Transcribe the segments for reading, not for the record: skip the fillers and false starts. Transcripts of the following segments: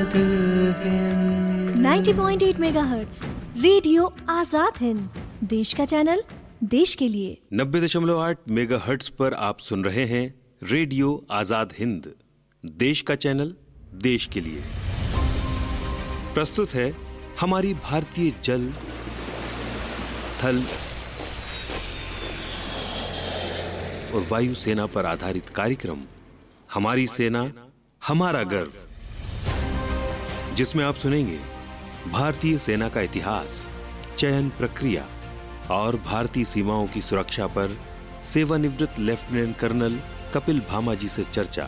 Hind 90.8 megahertz radio Azad Hind, देश का channel, देश के लिए। 90.8 मेगाहर्ट्ज पर आप सुन रहे हैं रेडियो आजाद हिंद, देश का चैनल, देश के लिए। प्रस्तुत है हमारी भारतीय जल, थल और वायु सेना पर आधारित कार्यक्रम हमारी सेना हमारा गर्व, जिसमें आप सुनेंगे भारतीय सेना का इतिहास, चयन प्रक्रिया और भारतीय सीमाओं की सुरक्षा पर सेवानिवृत्त लेफ्टिनेंट कर्नल कपिल भामा जी से चर्चा।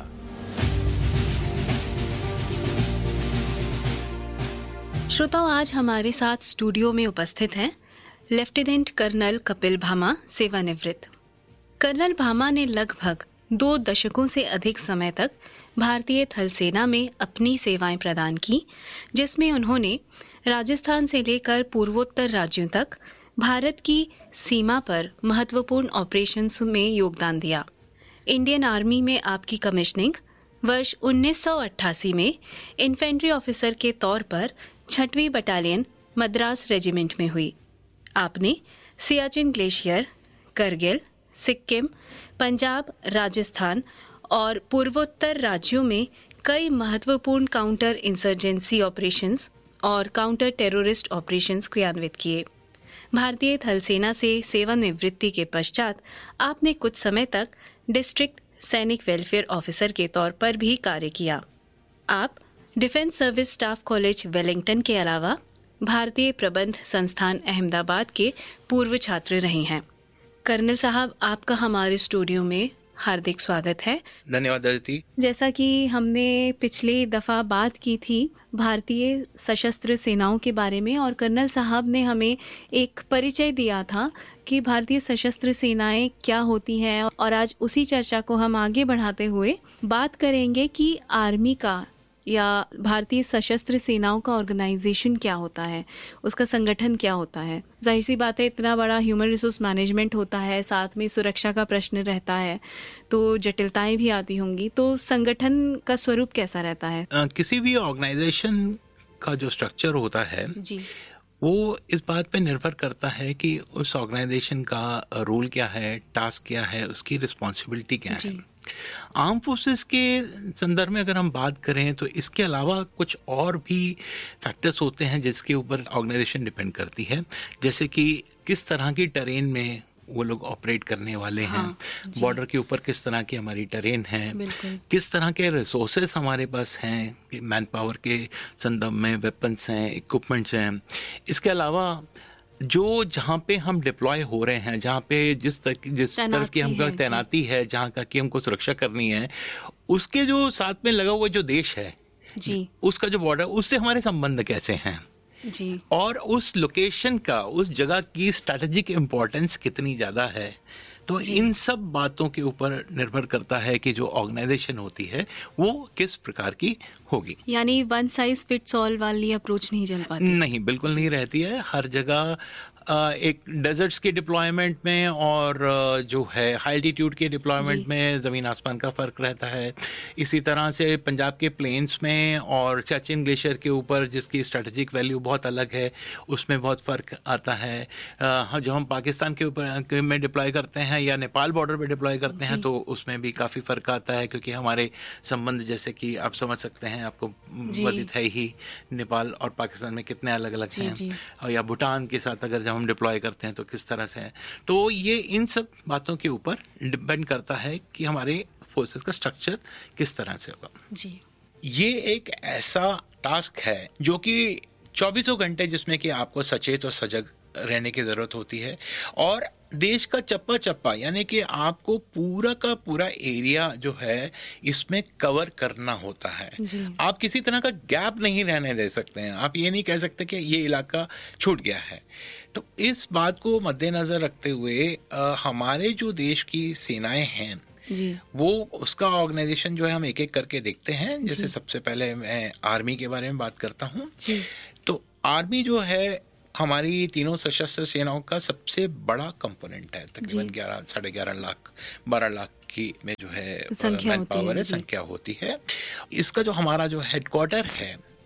श्रोताओं, आज हमारे साथ स्टूडियो में उपस्थित हैं लेफ्टिनेंट कर्नल कपिल भामा, सेवानिवृत्त। कर्नल भामा ने लगभग 2 दशकों से अधिक समय तक भारतीय थल सेना में अपनी सेवाएं प्रदान की, जिसमें उन्होंने राजस्थान से लेकर पूर्वोत्तर राज्यों तक भारत की सीमा पर महत्वपूर्ण ऑपरेशंस में योगदान दिया। इंडियन आर्मी में आपकी कमिश्निंग वर्ष 1988 में इन्फेंट्री ऑफिसर के तौर पर 6वीं बटालियन मद्रास रेजिमेंट में हुई। आपने सियाचिन ग्लेशियर, करगिल, सिक्किम, पंजाब, राजस्थान और पूर्वोत्तर राज्यों में कई महत्वपूर्ण काउंटर इंसर्जेंसी ऑपरेशंस और काउंटर टेररिस्ट ऑपरेशंस क्रियान्वित किए। भारतीय थल सेना से सेवानिवृत्ति के पश्चात आपने कुछ समय तक डिस्ट्रिक्ट सैनिक वेलफेयर ऑफिसर के तौर पर भी कार्य किया। आप defence service staff college Wellington के अलावा भारतीय प्रबंध संस्थान अहमदाबाद के पूर्व छात्र रहे हैं। कर्नल साहब, आपका हमारे स्टूडियो में हार्दिक स्वागत है। धन्यवाद अदिति। जैसा कि हमने पिछली दफ़ा बात की थी भारतीय सशस्त्र सेनाओं के बारे में, और कर्नल साहब ने हमें एक परिचय दिया था कि भारतीय सशस्त्र सेनाएं क्या होती हैं, और आज उसी चर्चा को हम आगे बढ़ाते हुए बात करेंगे कि आर्मी का या भारतीय सशस्त्र सेनाओं का ऑर्गेनाइजेशन क्या होता है, उसका संगठन क्या होता है। जाहिर सी बात है, इतना बड़ा ह्यूमन रिसोर्स मैनेजमेंट होता है, साथ में सुरक्षा का प्रश्न रहता है, तो जटिलताएं भी आती होंगी। तो संगठन का स्वरूप कैसा रहता है? किसी भी ऑर्गेनाइजेशन का जो स्ट्रक्चर होता है जी, वो इस बात पे निर्भर करता है कि उस ऑर्गेनाइजेशन का रोल क्या है, टास्क क्या है, उसकी रिस्पॉन्सिबिलिटी क्या है। आर्म फोर्सेस के संदर्भ में अगर हम बात करें तो इसके अलावा कुछ और भी फैक्टर्स होते हैं जिसके ऊपर ऑर्गेनाइजेशन डिपेंड करती है, जैसे कि किस तरह की टेरेन में वो लोग ऑपरेट करने वाले हैं, बॉर्डर के ऊपर किस तरह की हमारी टेरेन है, किस तरह के रिसोर्सेस हमारे पास हैं, मैन पावर के संदर्भ में वेपन्स हैं, इक्विपमेंट्स हैं। इसके अलावा जो जहाँ पे हम डिप्लॉय हो रहे हैं, जहाँ पे जिस तरफ की हमको तैनाती है, जहाँ का की हमको सुरक्षा करनी है, उसके जो साथ में लगा हुआ जो देश है जी, उसका जो बॉर्डर, उससे हमारे संबंध कैसे हैं जी, और उस लोकेशन का, उस जगह की स्ट्रैटेजिक इम्पोर्टेंस कितनी ज़्यादा है। तो इन सब बातों के ऊपर निर्भर करता है कि जो ऑर्गेनाइजेशन होती है वो किस प्रकार की होगी। यानी वन साइज फिट्स ऑल वाली अप्रोच नहीं चल पाती? नहीं, बिल्कुल नहीं रहती है। हर जगह एक डेजर्ट्स के डिप्लॉयमेंट में और जो है हाई एल्टीट्यूड के डिप्लॉयमेंट में ज़मीन आसमान का फ़र्क रहता है। इसी तरह से पंजाब के प्लेन्स में और सियाचिन ग्लेशियर के ऊपर जिसकी स्ट्रेटेजिक वैल्यू बहुत अलग है, उसमें बहुत फ़र्क आता है। जो हम पाकिस्तान के ऊपर में डिप्लॉय करते हैं या नेपाल बॉर्डर पे डिप्लॉय करते हैं तो उसमें भी काफ़ी फ़र्क आता है, क्योंकि हमारे संबंध, जैसे कि आप समझ सकते हैं, आपको वर्णित है ही, नेपाल और पाकिस्तान में कितने अलग अलग हैं, या भूटान के साथ अगर हम डिप्लॉय करते हैं तो किस तरह से है। तो ये इन सब बातों के ऊपर डिपेंड करता है कि हमारे फोर्सेस का स्ट्रक्चर किस तरह से होगा जी। ये एक ऐसा टास्क है जो कि 24 घंटे, जिसमें कि आपको सचेत और सजग रहने की ज़रूरत होती है, और देश का चप्पा चप्पा, यानी कि आपको पूरा का पूरा एरिया जो है इसमें कवर करना होता है। आप किसी तरह का गैप नहीं रहने दे सकते हैं। आप ये नहीं कह सकते कि ये इलाका छूट गया है। तो इस बात को मद्देनज़र रखते हुए हमारे जो देश की सेनाएं हैं वो, उसका ऑर्गेनाइजेशन जो है हम एक एक करके देखते हैं। जैसे सबसे पहले मैं आर्मी के बारे में बात करता हूँ। तो आर्मी जो है हमारी तीनों सशस्त्र सेनाओं का सबसे बड़ा कंपोनेंट है। तकरीबन 11-11.5 लाख 12 लाख की में जो है मैन पावर है, संख्या होती है। इसका जो हमारा जो हेडक्वार्टर है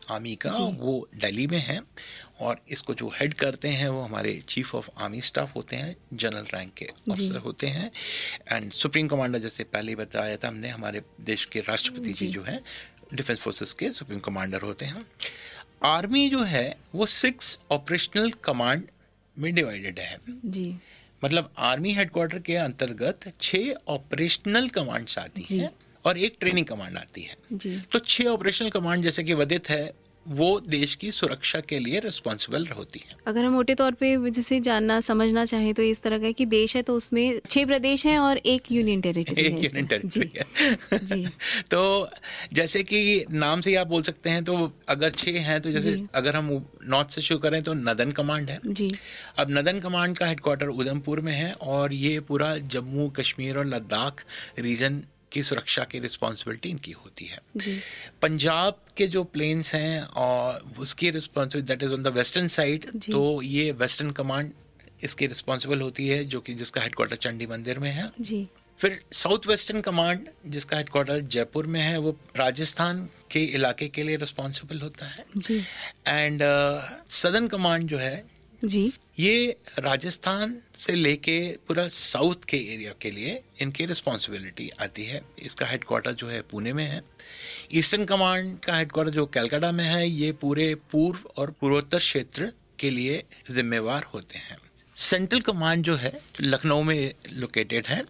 आर्मी का वो दिल्ली में है, और इसको जो हेड करते हैं वो हमारे चीफ ऑफ आर्मी स्टाफ होते हैं, जनरल रैंक के ऑफिसर होते हैं। एंड सुप्रीम कमांडर, जैसे पहले बताया था हमने, हमारे देश के राष्ट्रपति जी जो है डिफेंस फोर्सेस के सुप्रीम कमांडर होते हैं। आर्मी जो है वो 6 ऑपरेशनल कमांड में डिवाइडेड है जी। मतलब आर्मी हेडक्वार्टर के अंतर्गत 6 ऑपरेशनल कमांड्स आती हैं और 1 ट्रेनिंग कमांड आती है जी। तो 6 ऑपरेशनल कमांड, जैसे कि विदित है, वो देश की सुरक्षा के लिए रिस्पॉन्सिबल होती है। अगर हम मोटे तौर पे जैसे जानना समझना चाहें तो इस तरह का कि देश है तो उसमें 6 प्रदेश हैं और 1 यूनियन टेरिटरी है। 1 यूनियन टेरिटरी है जी। तो जैसे कि नाम से ही आप बोल सकते हैं, तो अगर 6 हैं तो जैसे अगर हम नॉर्थ से शुरू करें तो नदन कमांड है जी। अब नदन कमांड का हेडक्वार्टर उधमपुर में है, और ये पूरा जम्मू कश्मीर और लद्दाख रीजन की सुरक्षा की रिस्पॉन्सिबिलिटी इनकी होती है जी। पंजाब के जो प्लेन्स हैं और उसकी responsibility that is on the western side, तो ये वेस्टर्न कमांड इसकी रिस्पॉन्सिबल होती है, जो कि जिसका हेडक्वार्टर चंडी मंदिर में है जी। फिर साउथ वेस्टर्न कमांड जिसका हेडक्वार्टर जयपुर में है, वो राजस्थान के इलाके के लिए रिस्पॉन्सिबल होता है जी। एंड सदर्न कमांड जो है जी, ये राजस्थान से लेके पूरा साउथ के एरिया के लिए इनकी रिस्पॉन्सिबिलिटी आती है। इसका हेडक्वार्टर जो है पुणे में है। ईस्टर्न कमांड का हेडक्वार्टर जो कलकत्ता में है, ये पूरे पूर्व और पूर्वोत्तर क्षेत्र के लिए जिम्मेवार होते हैं। सेंट्रल कमांड जो है लखनऊ में लोकेटेड है,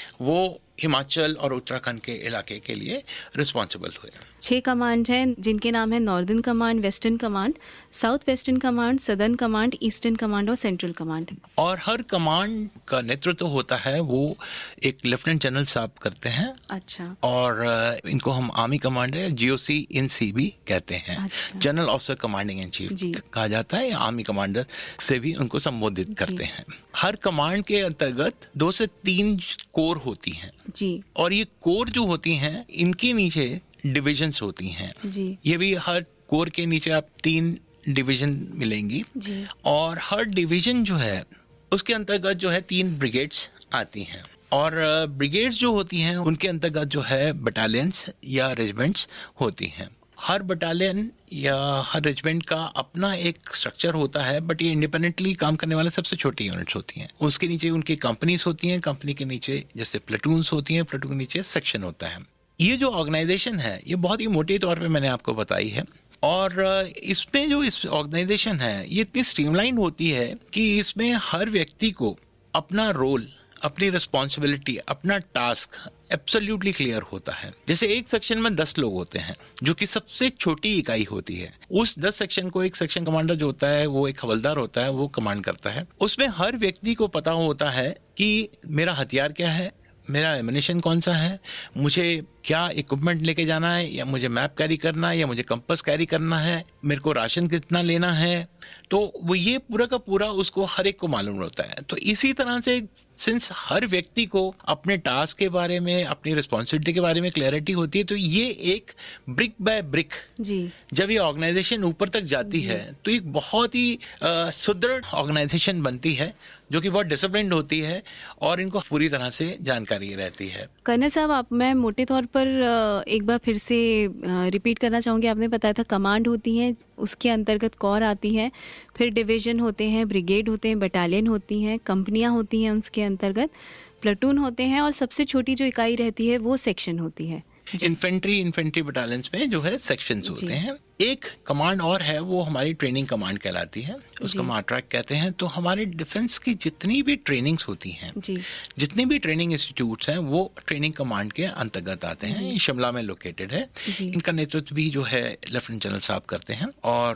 वो हिमाचल और उत्तराखंड के इलाके के लिए रिस्पॉन्सिबल हुए। 6 कमांड हैं जिनके नाम है northern command, western command, south western command, southern command, eastern command और सेंट्रल कमांड। और हर कमांड का नेतृत्व होता है वो एक लेफ्टिनेंट जनरल साहब करते हैं। अच्छा। और इनको हम आर्मी कमांडर GOC इन सी भी कहते हैं। अच्छा। General officer commanding in chief कहा जाता है, या आर्मी कमांडर से भी उनको संबोधित करते हैं। हर कमांड के अंतर्गत 2 से 3 कोर होती हैं जी। और ये कोर जो होती हैं इनके नीचे डिविजन्स होती हैं जी। ये भी हर कोर के नीचे आप 3 डिवीजन मिलेंगी जी। और हर डिवीजन जो है उसके अंतर्गत जो है 3 ब्रिगेड्स आती हैं, और ब्रिगेड्स जो होती हैं उनके अंतर्गत जो है बटालियंस या रेजिमेंट्स होती हैं। हर बटालियन या हर रेजिमेंट का अपना एक स्ट्रक्चर होता है, बट ये इंडिपेंडेंटली काम करने वाले सबसे छोटी यूनिट्स होती हैं। उसके नीचे उनकी कंपनीज होती हैं, कंपनी के नीचे जैसे प्लेटून्स होती हैं, प्लेटून के नीचे सेक्शन होता है। ये जो ऑर्गेनाइजेशन है ये बहुत ही मोटे तौर पे मैंने आपको बताई है, और इसमें जो इस ऑर्गेनाइजेशन है ये इतनी स्ट्रीमलाइन होती है कि इसमें हर व्यक्ति को अपना रोल, अपनी रिस्पॉन्सिबिलिटी, अपना टास्क एब्सोल्युटली क्लियर होता है। जैसे एक सेक्शन में 10 लोग होते हैं जो कि सबसे छोटी इकाई होती है, उस 10 सेक्शन को एक सेक्शन कमांडर जो होता है वो एक हवलदार होता है, वो कमांड करता है। उसमें हर व्यक्ति को पता होता है कि मेरा हथियार क्या है, मेरा एमिनेशन कौन सा है, मुझे क्या इक्विपमेंट लेके जाना है, या मुझे मैप कैरी करना है, या मुझे कंपास कैरी करना है, मेरे को राशन कितना लेना है, तो वो ये पूरा का पूरा उसको हर एक को मालूम होता है। तो इसी तरह से सिंस हर व्यक्ति को अपने टास्क के बारे में, अपनी रिस्पॉन्सिबिलिटी के बारे में क्लैरिटी होती है, तो ये एक ब्रिक बाय ब्रिक जी जब ये ऑर्गेनाइजेशन ऊपर तक जाती है तो एक बहुत ही सुदृढ़ ऑर्गेनाइजेशन बनती है, जो कि बहुत डिसिप्लिन्ड होती है और इनको पूरी तरह से जानकारी रहती है। कर्नल साहब, मैं मोटे तौर पर एक बार फिर से रिपीट करना चाहूँगी। आपने बताया था कमांड होती है, उसके अंतर्गत कोर आती है, फिर डिवीजन होते हैं, ब्रिगेड होते हैं, बटालियन होती हैं, कंपनियां होती हैं, उसके अंतर्गत प्लेटून होते हैं, और सबसे छोटी जो इकाई रहती है वो सेक्शन होती है। इन्फेंट्री बटालियंस में जो है सेक्शंस होते हैं। एक कमांड और है, वो हमारी ट्रेनिंग कमांड कहलाती है, उसको माट्रैक कहते हैं। तो हमारे डिफेंस की जितनी भी ट्रेनिंग्स होती हैं, जितनी भी ट्रेनिंग इंस्टीट्यूट्स हैं, वो ट्रेनिंग कमांड के अंतर्गत आते हैं। ये शिमला में लोकेटेड है। इनका नेतृत्व भी जो है लेफ्टिनेंट जनरल साहब करते हैं,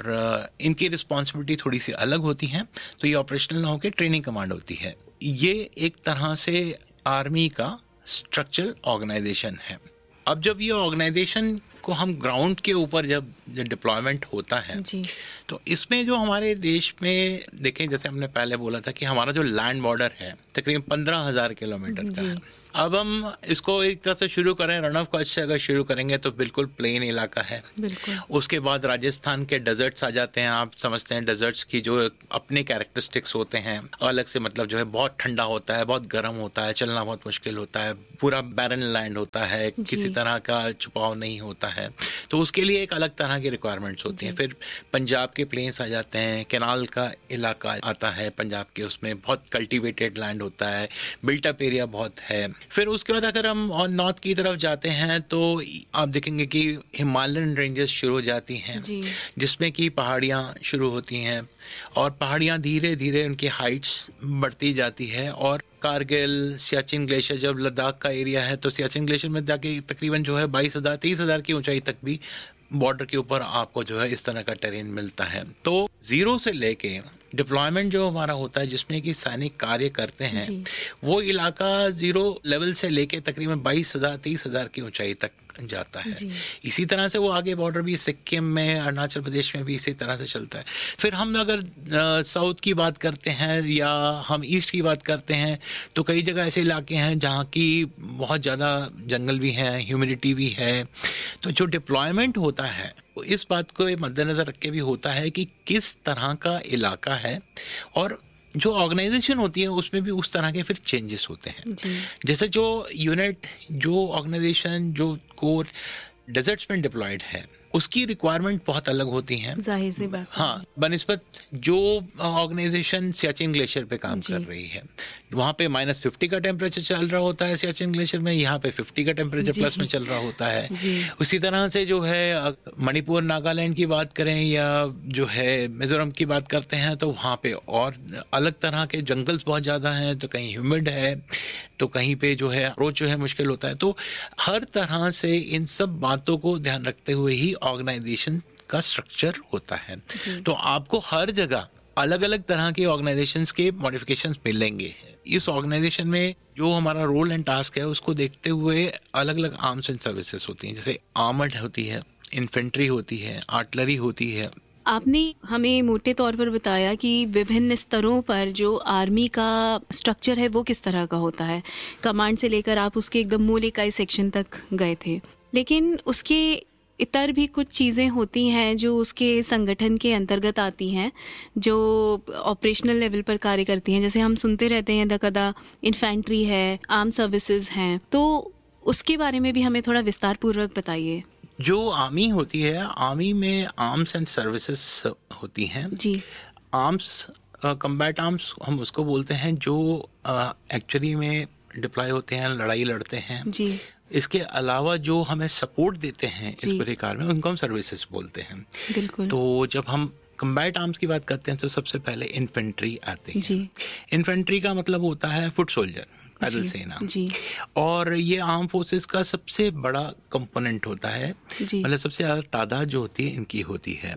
और इनकी रिस्पॉन्सिबिलिटी थोड़ी सी अलग होती है। तो ये ऑपरेशनल ना होकर ट्रेनिंग कमांड होती है। ये एक तरह से आर्मी का स्ट्रक्चरल ऑर्गेनाइजेशन है। अब जब ये ऑर्गेनाइजेशन को हम ग्राउंड के ऊपर जब डिप्लॉयमेंट होता है, तो इसमें जो हमारे देश में देखें, जैसे हमने पहले बोला था कि हमारा जो लैंड बॉर्डर है तकरीबन 15,000 किलोमीटर का है। अब हम इसको एक तरह से शुरू करें, रन ऑफ कच्छ से अगर शुरू करेंगे तो बिल्कुल प्लेन इलाका है। बिल्कुल। उसके बाद राजस्थान के डेजर्ट्स आ जाते हैं। आप समझते हैं डेजर्ट्स की जो अपने कैरेक्टरिस्टिक्स होते हैं अलग से, मतलब जो है बहुत ठंडा होता है, बहुत गर्म होता है, चलना बहुत मुश्किल होता है, पूरा बैरन लैंड होता है, किसी तरह का छुपाव नहीं होता है, तो उसके लिए एक अलग तरह की रिक्वायरमेंट्स होती हैं। फिर पंजाब के प्लेन्स आ जाते हैं, कैनाल का इलाका आता है पंजाब के, उसमें बहुत कल्टीवेटेड लैंड होता है, बिल्ट अप एरिया बहुत है। फिर उसके बाद अगर हम नॉर्थ की तरफ जाते हैं तो आप देखेंगे कि हिमालयन रेंजेस शुरू हो जाती हैं, जिसमें कि पहाड़ियाँ शुरू होती हैं और पहाड़ियाँ धीरे धीरे उनकी हाइट्स बढ़ती जाती है। और कारगिल, सियाचिन ग्लेशियर, जब लद्दाख का एरिया है तो सियाचिन ग्लेशियर में जाके तकरीबन जो है 22,000-30,000 की ऊंचाई तक भी बॉर्डर के ऊपर आपको जो है इस तरह का टेरेन मिलता है। तो जीरो से लेके डिप्लॉयमेंट जो हमारा होता है जिसमें कि सैनिक कार्य करते हैं, वो इलाका जीरो लेवल से लेके तकरीबन 22,000-30,000 की ऊंचाई तक जाता है। इसी तरह से वो आगे बॉर्डर भी सिक्किम में, अरुणाचल प्रदेश में भी इसी तरह से चलता है। फिर हम अगर साउथ की बात करते हैं या हम ईस्ट की बात करते हैं तो कई जगह ऐसे इलाके हैं जहाँ की बहुत ज़्यादा जंगल भी हैं, ह्यूमिडिटी भी है। तो जो डिप्लॉयमेंट होता है वो इस बात को मद्देनजर रख के भी होता है कि किस तरह का इलाका है, और जो ऑर्गेनाइजेशन होती है उसमें भी उस तरह के फिर चेंजेस होते हैं। जैसे जो यूनिट, जो ऑर्गेनाइजेशन, जो कोर डेजर्ट्स में डिप्लॉयड है उसकी रिक्वायरमेंट बहुत अलग होती हैं, जाहिर सी बात। हाँ, बनिस्बत जो ऑर्गेनाइजेशन सियाचिन ग्लेशियर पे काम कर रही है, वहाँ पे -50 का टेम्परेचर चल रहा होता है सियाचिन ग्लेशियर में, यहाँ पे 50 का टेम्परेचर प्लस में चल रहा होता है। उसी तरह से जो है मणिपुर, नागालैंड की बात करें या जो है मिजोरम की बात करते हैं तो वहाँ पे और अलग तरह के जंगल्स बहुत ज़्यादा हैं, तो कहीं ह्यूमिड है तो कहीं पे जो है अप्रोच जो है मुश्किल होता है। तो हर तरह से इन सब बातों को ध्यान रखते हुए ही ऑर्गेनाइजेशन का स्ट्रक्चर होता है। तो आपको हर जगह अलग अलग तरह के ऑर्गेनाइजेशंस के मॉडिफिकेशंस मिलेंगे। इस ऑर्गेनाइजेशन में जो हमारा रोल एंड टास्क है उसको देखते हुए अलग अलग आर्म्स एंड सर्विसेज होती हैं, जैसे आर्मर्ड होती है, इन्फेंट्री होती है, आर्टिलरी होती है। आपने हमें मोटे तौर पर बताया कि विभिन्न स्तरों पर जो आर्मी का स्ट्रक्चर है वो किस तरह का होता है, कमांड से लेकर आप उसके एकदम मूल इकाई सेक्शन तक गए थे, लेकिन उसके इतर भी कुछ चीज़ें होती हैं जो उसके संगठन के अंतर्गत आती हैं, जो ऑपरेशनल लेवल पर कार्य करती हैं। जैसे हम सुनते रहते हैं दकदा इन्फेंट्री है, आर्म सर्विसेज हैं, तो उसके बारे में भी हमें थोड़ा विस्तार पूर्वक बताइए। जो आर्मी होती है, आर्मी में आर्म्स एंड सर्विसेज होती हैं जी। आर्म्स, कम्बैट आर्म्स हम उसको बोलते हैं जो एक्चुअली में डिप्लॉय होते हैं, लड़ाई लड़ते हैं जी। इसके अलावा जो हमें सपोर्ट देते हैं इस पूरे कार्य में उनको हम सर्विसेज बोलते हैं। बिल्कुल। तो जब हम कम्बैट आर्म्स की बात करते हैं तो सबसे पहले इन्फेंट्री आते हैं जी। इन्फेंट्री का मतलब होता है फुट सोल्जर, पैदल सेना जी। और ये आर्म फोर्सेस का सबसे बड़ा कंपोनेंट होता है, मतलब सबसे ज्यादा तादाद जो होती है इनकी होती है।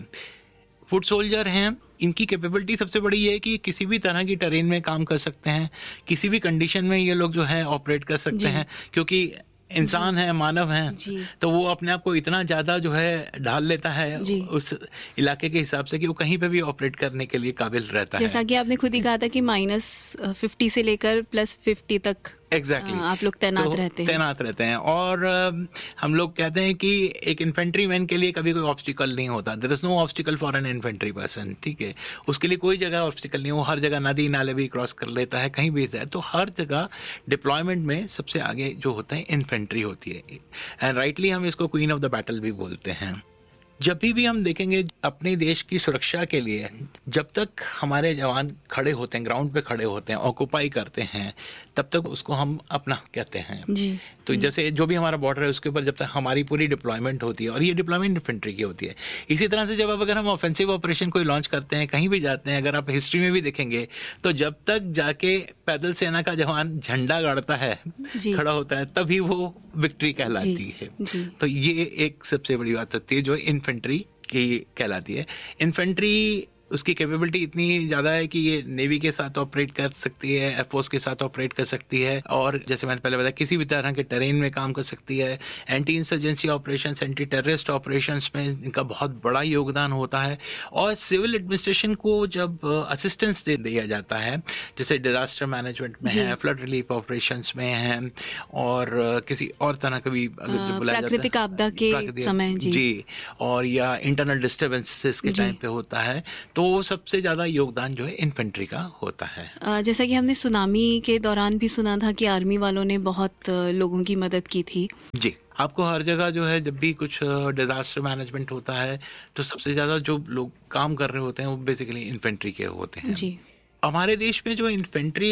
फुट सोल्जर हैं, इनकी कैपेबिलिटी सबसे बड़ी ये है कि किसी भी तरह की टेरेन में काम कर सकते हैं, किसी भी कंडीशन में ये लोग जो है ऑपरेट कर सकते हैं, क्योंकि इंसान है, मानव है, तो वो अपने आप को इतना ज्यादा जो है ढाल लेता है उस इलाके के हिसाब से कि वो कहीं पे भी ऑपरेट करने के लिए काबिल रहता है। जैसा कि आपने खुद ही कहा था कि -50 से लेकर +50 तक एग्जैक्टली आप लोग तैनात रहते हैं। और हम लोग कहते हैं कि एक इन्फेंट्री मैन के लिए कभी कोई ऑब्स्टिकल नहीं होता, there is no obstacle for an infantry person, ठीक है। उसके लिए कोई जगह ऑब्स्टिकल नहीं, वो हर जगह नदी नाले भी क्रॉस कर लेता है, कहीं भी है। तो हर जगह डिप्लॉयमेंट में सबसे आगे जो होता है इन्फेंट्री होती है, एंड राइटली हम इसको क्वीन ऑफ द बैटल भी बोलते हैं। जब भी हम देखेंगे अपने देश की सुरक्षा के लिए, जब तक हमारे जवान खड़े होते हैं, ग्राउंड पे खड़े होते हैं, ऑक्यूपाई करते हैं, तब तक उसको हम अपना कहते हैं जी। तो जैसे जो भी हमारा बॉर्डर है उसके ऊपर जब तक हमारी पूरी डिप्लॉयमेंट होती है, और ये डिप्लॉयमेंट इन्फेंट्री की होती है। इसी तरह से जब अगर हम ऑफेंसिव ऑपरेशन कोई लॉन्च करते हैं, कहीं भी जाते हैं, अगर आप हिस्ट्री में भी देखेंगे तो जब तक जाके पैदल सेना का जवान झंडा गाड़ता है, खड़ा होता है, तभी वो विक्ट्री कहलाती है। तो ये एक सबसे बड़ी बात होती है जो इन्फेंट्री की कहलाती है। इन्फेंट्री उसकी कैपेबिलिटी इतनी ज़्यादा है कि ये नेवी के साथ ऑपरेट कर सकती है, एयरफोर्स के साथ ऑपरेट कर सकती है, और जैसे मैंने पहले बताया किसी भी तरह के टेरेन में काम कर सकती है। Anti insurgency operations, anti terrorist operations में इनका बहुत बड़ा योगदान होता है। और सिविल एडमिनिस्ट्रेशन को जब असिस्टेंस दे दिया जाता है, जैसे डिजास्टर मैनेजमेंट में है, फ्लड रिलीफ ऑपरेशंस में है, और किसी और तरह का भी प्राकृतिक आपदा के समय जी, और या इंटरनल डिस्टर्बेंसेस के टाइम पे होता है, तो सबसे ज्यादा योगदान जो है इन्फेंट्री का होता है। जैसा कि हमने सुनामी के दौरान भी सुना था कि आर्मी वालों ने बहुत लोगों की मदद की थी। जी, आपको हर जगह जो है जब भी कुछ डिजास्टर मैनेजमेंट होता है तो सबसे ज्यादा जो लोग काम कर रहे होते हैं वो बेसिकली इन्फेंट्री के होते हैं। जी, हमारे देश में जो इन्फेंट्री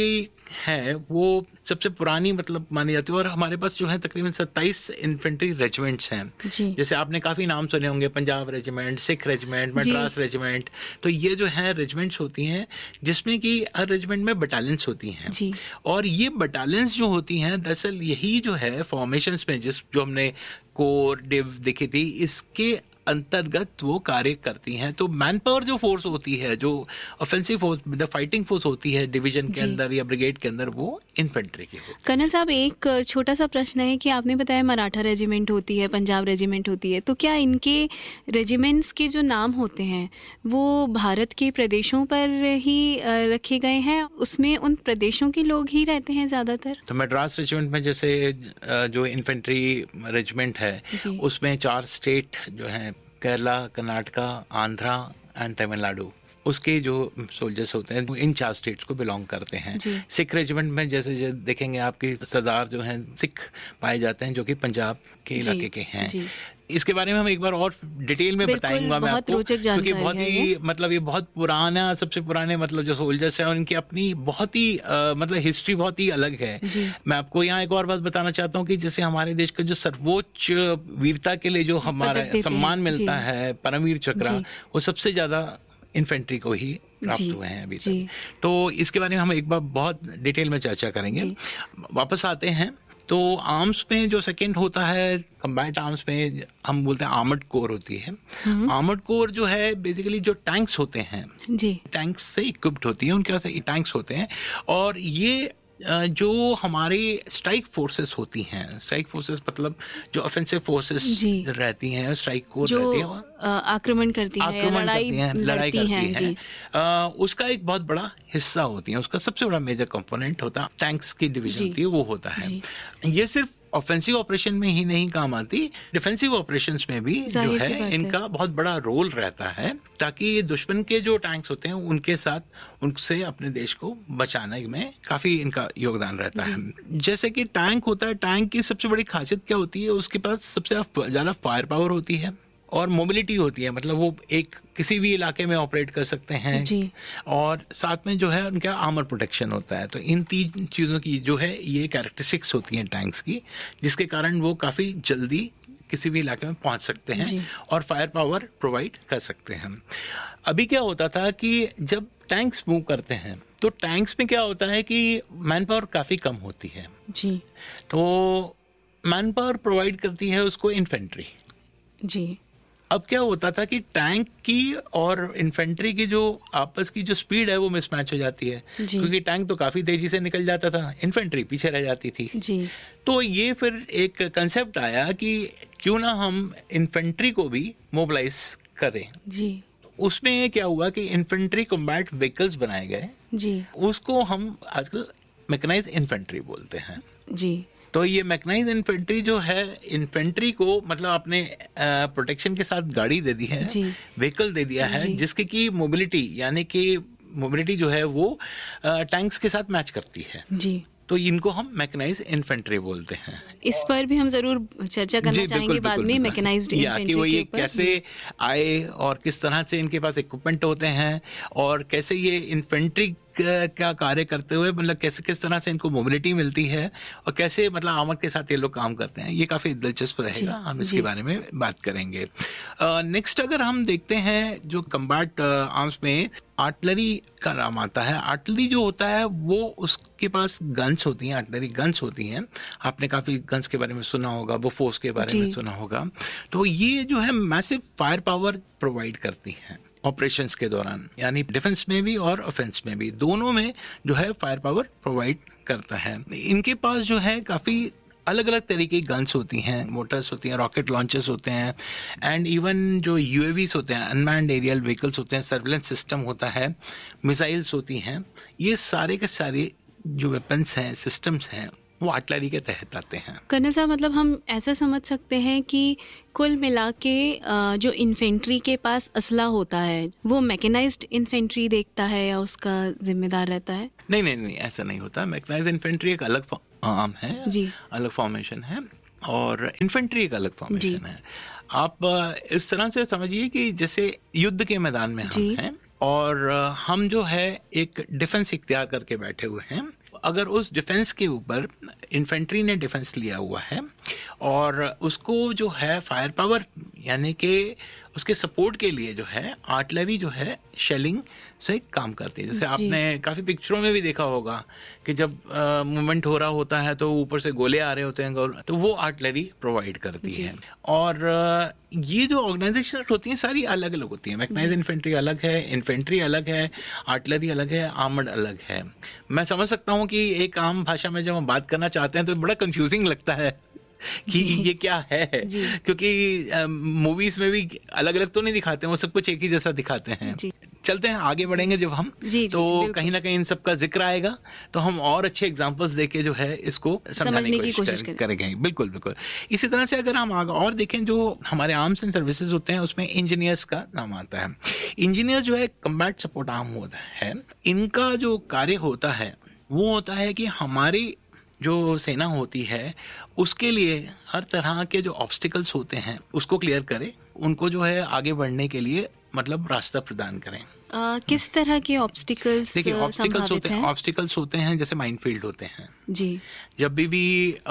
है वो सबसे पुरानी मतलब मानी जाती है, और हमारे पास जो है तकरीबन 27 इन्फेंट्री रेजिमेंट्स हैं। जैसे आपने काफी नाम सुने होंगे, Punjab regiment, Sikh regiment, Madras regiment. तो ये जो है रेजिमेंट्स होती हैं जिसमें कि हर रेजिमेंट में बटालियंस होती हैं, और ये बटालियंस जो होती हैं दरअसल यही जो है फॉर्मेशंस में जो हमने कोर डिव देखी थी, इसके अंतर्गत वो कार्य करती हैं। तो मैन पावर जो फोर्स होती है, जो offensive force, the fighting force होती है डिवीजन के अंदर या ब्रिगेड के अंदर, वो इन्फेंट्री की होती है। कर्नल साहब, एक छोटा सा प्रश्न है कि आपने बताया मराठा रेजिमेंट होती है, पंजाब रेजिमेंट होती है, तो क्या इनके रेजिमेंट्स के जो नाम होते हैं वो भारत के प्रदेशों पर ही रखे गए हैं, उसमें उन प्रदेशों के लोग ही रहते हैं ज्यादातर? तो मद्रास रेजिमेंट में जैसे जो इन्फेंट्री रेजिमेंट है उसमें 4 स्टेट जो है, केरला, कर्नाटका, आंध्रा एंड तमिलनाडु, उसके जो सोल्जर्स होते हैं वो इन 4 स्टेट्स को बिलोंग करते हैं। सिख रेजिमेंट में जैसे देखेंगे आपके सरदार जो हैं सिख पाए जाते हैं, जो कि पंजाब के इलाके के हैं। इसके बारे में हम एक बार और डिटेल में बताएंगे मैं आपको, क्योंकि बहुत ही मतलब ये बहुत पुराना, सबसे पुराने मतलब जो सोल्जर्स हैं, और इनकी अपनी बहुत ही मतलब हिस्ट्री बहुत ही अलग है। मैं आपको यहाँ एक और बात बताना चाहता हूँ कि जैसे हमारे देश का जो सर्वोच्च वीरता के लिए जो हमारा सम्मान मिलता है, परमवीर चक्र, वो सबसे ज्यादा इन्फेंट्री को ही प्राप्त हुए हैं अभी तक। तो इसके बारे में हम एक बार बहुत डिटेल में चर्चा करेंगे। वापस आते हैं तो आर्म्स में जो सेकंड होता है, कम्बैट आर्म्स में हम बोलते हैं आर्मर्ड कोर होती है। आर्मर्ड कोर जो है बेसिकली जो टैंक्स होते हैं, टैंक्स से इक्विप्ड होती है, उनके पास टैंक्स होते हैं, और ये जो हमारे स्ट्राइक फोर्सेस होती हैं, स्ट्राइक फोर्सेस मतलब जो ऑफेंसिव फोर्सेस रहती हैं, स्ट्राइक कोर रहती है, आक्रमण करती है, लड़ाई करती हैं, उसका एक बहुत बड़ा हिस्सा होती है। उसका सबसे बड़ा मेजर कंपोनेंट होता है टैंक्स की डिवीजन होती है, वो होता है। ये सिर्फ ऑफेंसिव ऑपरेशन में ही नहीं काम आती, डिफेंसिव ऑपरेशंस में भी जो है इनका बहुत बड़ा रोल रहता है, ताकि दुश्मन के जो टैंक्स होते हैं उनके साथ, उनसे अपने देश को बचाने में काफी इनका योगदान रहता है। जैसे कि टैंक होता है, टैंक की सबसे बड़ी खासियत क्या होती है, उसके पास सबसे ज्यादा फायर पावर होती है और मोबिलिटी होती है, मतलब वो एक किसी भी इलाके में ऑपरेट कर सकते हैं जी। और साथ में जो है उनका आर्मर प्रोटेक्शन होता है। तो इन 3 चीज़ों की जो है ये कैरेक्टरिस्टिक्स होती हैं टैंक्स की, जिसके कारण वो काफ़ी जल्दी किसी भी इलाके में पहुंच सकते हैं और फायर पावर प्रोवाइड कर सकते हैं। अभी क्या होता था कि जब टैंक्स मूव करते हैं तो टैंक्स में क्या होता है कि मैन पावर काफ़ी कम होती है जी। तो मैन पावर प्रोवाइड करती है उसको इन्फेंट्री जी। अब क्या होता था कि टैंक की और इन्फेंट्री की जो आपस की जो स्पीड है वो मिसमैच हो जाती है, क्योंकि टैंक तो काफी तेजी से निकल जाता था, इन्फेंट्री पीछे रह जाती थी जी। तो ये फिर एक कंसेप्ट आया कि क्यों ना हम इन्फेंट्री को भी मोबिलाइज करें जी। उसमें क्या हुआ कि इन्फेंट्री कॉम्बैट व्हीकल्स बनाए गए जी। उसको हम आजकल मैकेनाइज्ड इन्फेंट्री बोलते हैं जी। तो ये मैकेनाइज्ड इन्फेंट्री जो है, इन्फेंट्री को मतलब आपने प्रोटेक्शन के साथ गाड़ी दे दी है, व्हीकल दे दिया है, जिसकी की मोबिलिटी यानी कि मोबिलिटी जो है वो टैंक्स के साथ मैच करती है जी। तो इनको हम मैकेनाइज्ड इन्फेंट्री बोलते हैं। इस पर भी हम जरूर चर्चा करना चाहेंगे बाद में, मैकेनाइज्ड इन्फेंट्री वो ये कैसे आए और किस तरह से इनके पास इक्विपमेंट होते हैं और कैसे ये इन्फेंट्री क्या कार्य करते हुए मतलब कैसे किस तरह से इनको मोबिलिटी मिलती है और कैसे मतलब आर्मर के साथ ये लोग काम करते हैं, ये काफी दिलचस्प रहेगा, हम इसके बारे में बात करेंगे। नेक्स्ट अगर हम देखते हैं जो कम्बैट आर्म्स में आर्टिलरी का नाम आता है। आर्टिलरी जो होता है वो उसके पास गन्स होती हैं, आर्टिलरी गन्स होती हैं। आपने काफी गन्स के बारे में सुना होगा, बोफोर्स के बारे में सुना होगा। तो ये जो है मैसिव फायर पावर प्रोवाइड करती हैं। ऑपरेशंस के दौरान, यानी डिफेंस में भी और ऑफेंस में भी, दोनों में जो है फायर पावर प्रोवाइड करता है। इनके पास जो है काफ़ी अलग अलग तरीके की गन्स होती हैं, मोटर्स होती हैं, रॉकेट लॉन्चर्स होते हैं, एंड इवन जो यूएवीज होते हैं, अनमैन्ड एरियल व्हीकल्स होते हैं, सर्विलेंस सिस्टम होता है, मिसाइल्स होती हैं। ये सारे के सारे जो वेपन्स हैं, सिस्टम्स हैं, वो आर्टिलरी के तहत आते हैं। कर्नल साहब, मतलब हम ऐसा समझ सकते हैं कि कुल मिला के जो इन्फेंट्री के पास असला होता है वो मैकेनाइज्ड इन्फेंट्री देखता है या उसका जिम्मेदार रहता है? नहीं, ऐसा नहीं होता। मैकेनाइज्ड इन्फेंट्री एक अलग आर्म है जी, अलग फॉर्मेशन है, और इन्फेंट्री एक अलग फॉर्मेशन है। आप इस तरह से समझिए कि जैसे युद्ध के मैदान में हम हैं और हम जो है एक डिफेंस इख्तियार करके बैठे हुए हैं। अगर उस डिफेंस के ऊपर इन्फेंट्री ने डिफेंस लिया हुआ है और उसको जो है फायर पावर यानी कि उसके सपोर्ट के लिए जो है आर्टिलरी जो है शेलिंग से काम करती है। जैसे आपने काफ़ी पिक्चरों में भी देखा होगा कि जब मूवमेंट हो रहा होता है तो ऊपर से गोले आ रहे होते हैं, तो वो आर्टिलरी प्रोवाइड करती है। और ये जो ऑर्गेनाइजेशन होती हैं सारी अलग अलग होती हैं। मैकेनाइज्ड इन्फेंट्री अलग है, इन्फेंट्री अलग है, आर्टिलरी अलग है, आर्मर्ड अलग है। मैं समझ सकता हूँ कि एक आम भाषा में जब हम बात करना चाहते हैं तो बड़ा कंफ्यूजिंग लगता है कि ये क्या है, क्योंकि मूवीज में भी अलग अलग तो नहीं दिखाते हैं, वो सब कुछ एक ही जैसा दिखाते हैं। चलते हैं आगे बढ़ेंगे जब हम तो कहीं ना कहीं इन सब का जिक्र आएगा तो हम और अच्छे एग्जांपल्स देके जो है इसको समझने की कोशिश करेंगे। बिल्कुल बिल्कुल। इसी तरह से अगर हम आगे और देखें, जो हमारे आर्म्स एंड सर्विसेज होते हैं उसमें इंजीनियर्स का नाम आता है। इंजीनियर जो है कम्बैट सपोर्ट आर्म होता है। इनका जो कार्य होता है वो होता है कि हमारी जो सेना होती है उसके लिए हर तरह के जो ऑब्स्टिकल्स होते हैं उसको क्लियर करें, उनको जो है आगे बढ़ने के लिए मतलब रास्ता प्रदान करें। किस तरह के ऑब्स्टिकल्स? देखिए, ऑब्स्टिकल्स होते हैं जैसे माइनफील्ड होते हैं जी। जब भी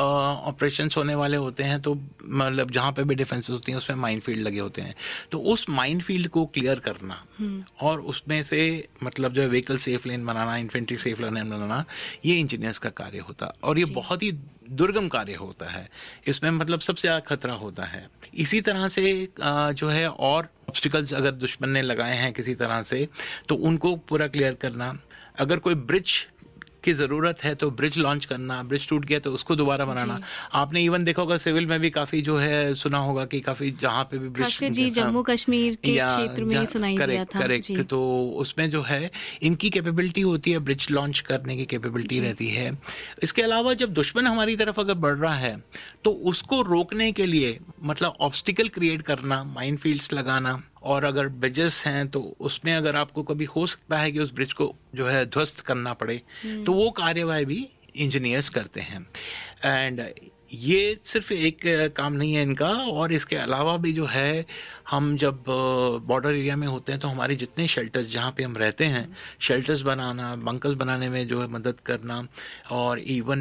ऑपरेशंस होने वाले होते हैं तो मतलब जहाँ पे भी डिफेंसेस होती हैं उसमें माइनफील्ड लगे होते हैं, तो उस माइनफील्ड को क्लियर करना और उसमें से मतलब जो है व्हीकल सेफ लेन बनाना, इन्फेंट्री सेफ लेन बनाना, ये इंजीनियर्स का कार्य होता है। और ये बहुत ही दुर्गम कार्य होता है, इसमें मतलब सबसे ज़्यादा खतरा होता है। इसी तरह से जो है और ऑब्स्टिकल्स अगर दुश्मन ने लगाए हैं किसी तरह से तो उनको पूरा क्लियर करना। अगर कोई ब्रिज की ज़रूरत है तो ब्रिज लॉन्च करना, ब्रिज टूट गया तो उसको दोबारा बनाना। आपने इवन देखा होगा सिविल में भी काफ़ी जो है सुना होगा कि काफ़ी जहाँ पे भी ब्रिज जी जम्मू कश्मीर के क्षेत्र में सुनाई दिया था। करेक्ट। तो उसमें जो है इनकी कैपेबिलिटी होती है, ब्रिज लॉन्च करने की कैपेबिलिटी रहती है। इसके अलावा जब दुश्मन हमारी तरफ अगर बढ़ रहा है तो उसको रोकने के लिए मतलब ऑब्स्टिकल क्रिएट करना, माइनफील्ड्स लगाना, और अगर ब्रिजेस हैं तो उसमें अगर आपको कभी हो सकता है कि उस ब्रिज को जो है ध्वस्त करना पड़े तो वो कार्यवाही भी इंजीनियर्स करते हैं। एंड ये सिर्फ एक काम नहीं है इनका, और इसके अलावा भी जो है हम जब बॉर्डर एरिया में होते हैं तो हमारे जितने शेल्टर्स जहाँ पे हम रहते हैं, शेल्टर्स बनाना, बंकर्स बनाने में जो है मदद करना, और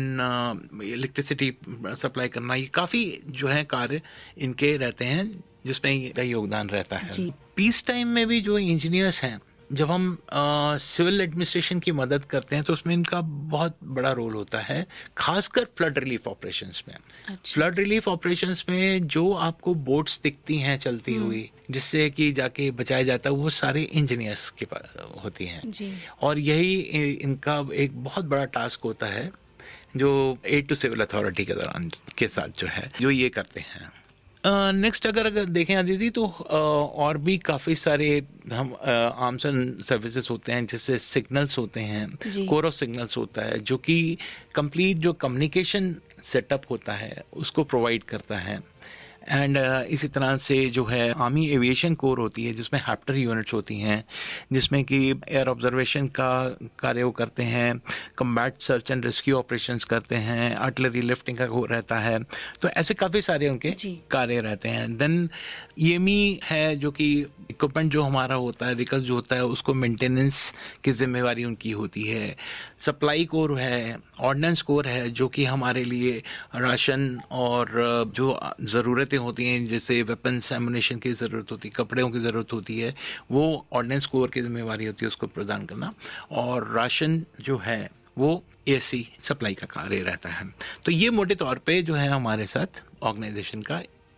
इवन इलेक्ट्रिसिटी सप्लाई करना, ये काफ़ी जो है कार्य इनके रहते हैं जिसमें इनका योगदान रहता है। पीस टाइम में भी जो इंजीनियर्स हैं, जब हम सिविल एडमिनिस्ट्रेशन की मदद करते हैं तो उसमें इनका बहुत बड़ा रोल होता है, खासकर फ्लड रिलीफ ऑपरेशंस में। फ्लड रिलीफ ऑपरेशंस में जो आपको बोट्स दिखती हैं चलती हुई जिससे कि जाके बचाया जाता है, वो सारे इंजीनियर्स के पास होती हैं जी। और यही इनका एक बहुत बड़ा टास्क होता है जो एड टू सिविल अथॉरिटी के दौरान के साथ जो है जो ये करते हैं। नेक्स्ट अगर देखें आदिति तो और भी काफ़ी सारे हम आर्म्स एंड सर्विसेज होते हैं, जैसे सिग्नल्स होते हैं, कोर ऑफ सिग्नल्स होता है जो कि कंप्लीट जो कम्युनिकेशन सेटअप होता है उसको प्रोवाइड करता है। एंड इसी तरह से जो है आर्मी एविएशन कोर होती है जिसमें हैप्टर यूनिट्स होती हैं जिसमें कि एयर ऑब्जर्वेशन का कार्य वो करते हैं, combat search and rescue operations करते हैं, आर्टिलरी लिफ्टिंग का रहता है। तो ऐसे काफ़ी सारे उनके कार्य रहते हैं। देन ईएमई है जो कि इक्विपमेंट जो हमारा होता है, व्हीकल जो होता है उसको मेंटेनेंस की जिम्मेवारी उनकी होती है। सप्लाई कोर है, ऑर्डिनेंस कोर है जो कि हमारे लिए राशन और जो ज़रूरतें होती हैं जैसे वेपन्स एमुनेशन की ज़रूरत होती है, कपड़ों की ज़रूरत होती है, वो ऑर्डिनेंस कोर की जिम्मेवारी होती है उसको प्रदान करना। और राशन जो है वो एसी सप्लाई का कार्य रहता है। तो ये मोटे तौर पे जो है हमारे साथ ऑर्गेनाइजेशन का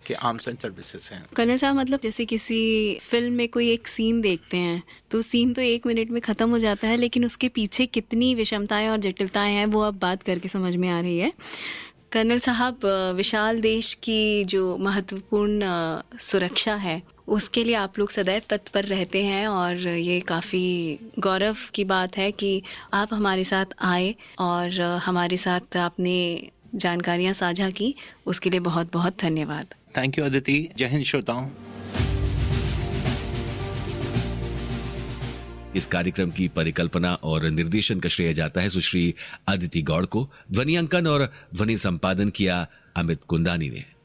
के आर्म्स एंड सर्विसेज हैं। कर्नल साहब, मतलब जैसे किसी फिल्म में कोई एक सीन देखते हैं तो सीन तो 1 मिनट में ख़त्म हो जाता है, लेकिन उसके पीछे कितनी विषमताएं और जटिलताएं हैं वो अब बात करके समझ में आ रही है। कर्नल साहब, विशाल देश की जो महत्वपूर्ण सुरक्षा है उसके लिए आप लोग सदैव तत्पर रहते हैं और ये काफ़ी गौरव की बात है कि आप हमारे साथ आए और हमारे साथ आपने जानकारियाँ साझा की। उसके लिए बहुत बहुत धन्यवाद। Thank you Aditi. जय हिंद श्रोताओं। इस कार्यक्रम की परिकल्पना और निर्देशन का श्रेय जाता है सुश्री अदिति गौड़ को। ध्वनि अंकन और ध्वनि संपादन किया अमित कुंदानी ने।